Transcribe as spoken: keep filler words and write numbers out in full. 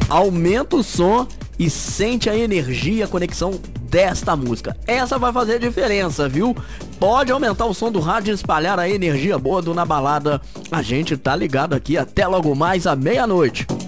aumenta o som e sente a energia, a conexão desta música. Essa vai fazer a diferença, viu? Pode aumentar o som do rádio e espalhar a energia boa do Na Balada. A gente tá ligado aqui até logo mais à meia-noite.